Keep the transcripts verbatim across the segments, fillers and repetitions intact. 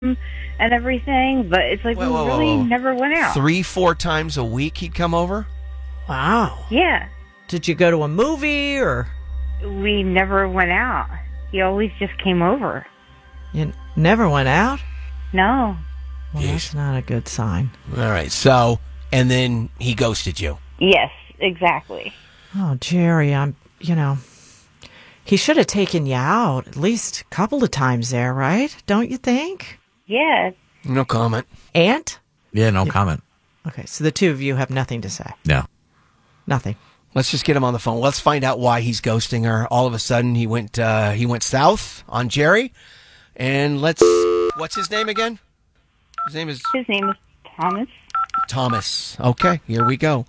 and everything, but it's like Whoa, we whoa, really whoa. never went out. Three, four times a week he'd come over? Wow. Yeah. Did you go to a movie or? We never went out. He always just came over. You never went out? No. Well, Jeez. that's not a good sign. All right, so, and then he ghosted you. Yes, exactly. Oh, Jerry, I'm, you know, he should have taken you out at least a couple of times there, right? Don't you think? Yeah. No comment. Aunt? Yeah, no comment. Okay, so the two of you have nothing to say. No. Nothing. Let's just get him on the phone. Let's find out why he's ghosting her. All of a sudden, he went uh, he went south on Jerry. And let's... What's his name again? His name is... His name is Thomas. Thomas. Okay, here we go.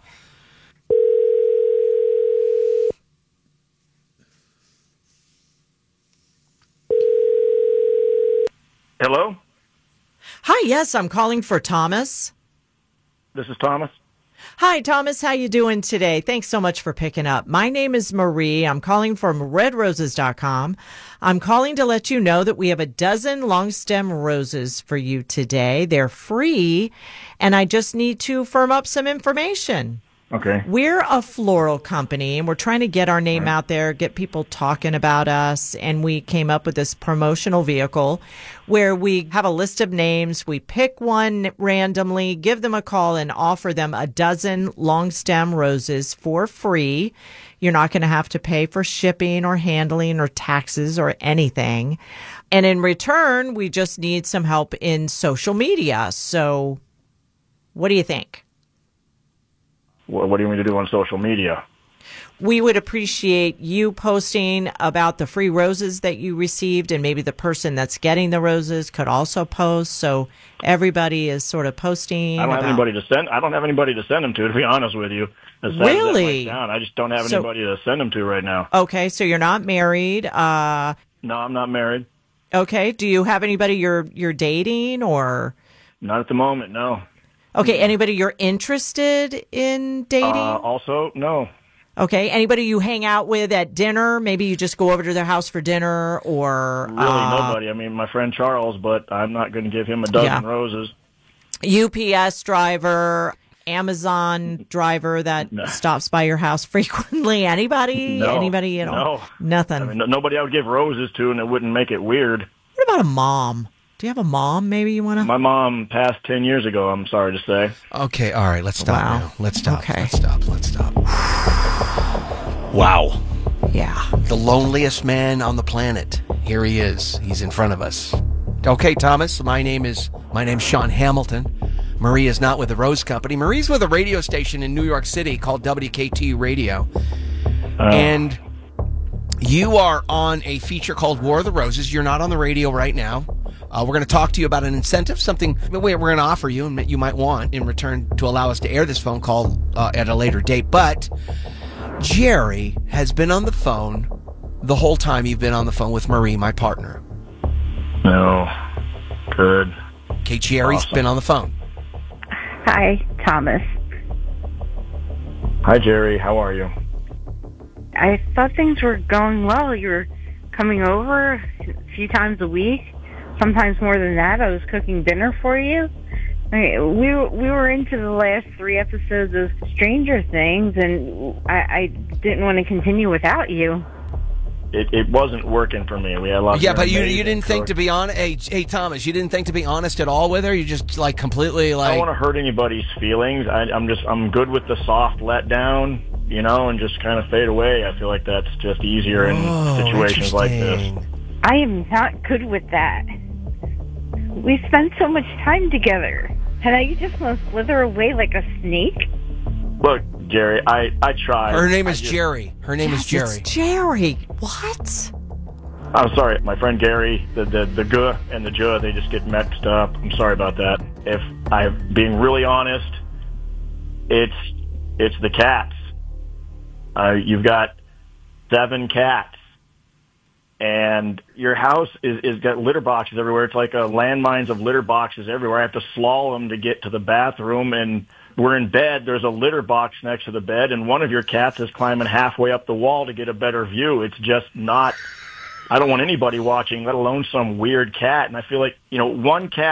Hello? Hi, yes, I'm calling for Thomas. This is Thomas. Hi, Thomas. How you doing today? Thanks so much for picking up. My name is Marie. I'm calling from red roses dot com. I'm calling to let you know that we have a dozen long stem roses for you today. They're free, and I just need to firm up some information. Okay. We're a floral company, and we're trying to get our name out there, get people talking about us, and we came up with this promotional vehicle where we have a list of names. We pick one randomly, give them a call, and offer them a dozen long stem roses for free. You're not going to have to pay for shipping or handling or taxes or anything. And in return, we just need some help in social media. So what do you think? What, what do you want me to do on social media? We would appreciate you posting about the free roses that you received, and maybe the person that's getting the roses could also post. So everybody is sort of posting. I don't about... have anybody to send. I don't have anybody to send them to. To be honest with you, as sad as that Really? might sound, I just don't have So- anybody to send them to right now. Okay, so you're not married. Uh, No, I'm not married. okay, do you have anybody you're you're dating or? Not at the moment. No. Okay, anybody you're interested in dating? Uh, also, no. Okay, anybody you hang out with at dinner? Maybe you just go over to their house for dinner, or Really, uh, nobody. I mean, my friend Charles, but I'm not going to give him a dozen Yeah. roses. U P S driver, Amazon driver that No. stops by your house frequently. Anybody? No. Anybody at all? No. Nothing. I mean, no- nobody I would give roses to, and it wouldn't make it weird. What about a mom? Do you have a mom? Maybe you want to. My mom passed ten years ago. I'm sorry to say. Okay, all right, let's stop Wow. now. Let's stop. Okay. Let's stop. Let's stop. Wow. Yeah. The loneliest man on the planet. Here he is. He's in front of us. Okay, Thomas, my name is my name's Sean Hamilton. Marie is not with the Rose Company. Marie's with a radio station in New York City called W K T Radio. Uh, And you are on a feature called War of the Roses. You're not on the radio right now. Uh, we're going to talk to you about an incentive, something we're going to offer you and that you might want in return to allow us to air this phone call uh, at a later date. But Jerry has been on the phone the whole time you've been on the phone with Marie, my partner. no. Good. Okay, Jerry's Awesome. been on the phone. Hi, Thomas. Hi, Jerry. How are you? I thought things were going well. You were coming over a few times a week, sometimes more than that. I was cooking dinner for you. I mean, we were- we were into the last three episodes of Stranger Things, and I, I didn't want to continue without you. It, it wasn't working for me. We had a lot of Yeah, but you amazing you didn't think cooks. to be honest. Hey, hey, Thomas, you didn't think to be honest at all with her. You just like completely I like. don't want to hurt anybody's feelings. I, I'm just I'm good with the soft letdown, you know, and just kind of fade away. I feel like that's just easier in Oh, situations like this. interesting. I am not good with that. We spent so much time together, and I just want to slither away like a snake. Look, Jerry, I I tried. Her name is I just- Jerry. Her name is Yes, Jerry. it's Jerry. What? I'm sorry, my friend Gary, the the the G and the J, they just get mixed up. I'm sorry about that. If I'm being really honest, it's it's the cats. Uh, you've got seven cats, and your house is is got litter boxes everywhere. It's like a landmines of litter boxes everywhere. I have to slalom to get to the bathroom, and we're in bed. There's a litter box next to the bed, and one of your cats is climbing halfway up the wall to get a better view. It's just not. I don't want anybody watching, let alone some weird cat. And I feel like, you know, one cat